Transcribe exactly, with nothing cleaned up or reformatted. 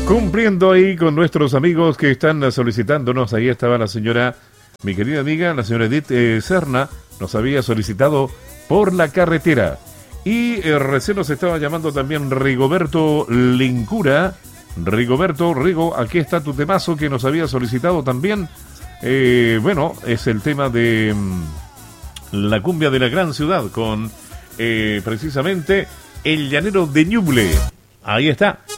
Cumpliendo ahí con nuestros amigos que están solicitándonos. Ahí estaba la señora, mi querida amiga, la señora Edith eh, Serna, nos había solicitado Por la Carretera. Y eh, recién nos estaba llamando también Rigoberto Lincura. Rigoberto, Rigo, aquí está tu temazo que nos había solicitado también. Eh, bueno, es el tema de mmm, la cumbia de la gran ciudad con eh, precisamente El Llanero de Ñuble. Ahí está.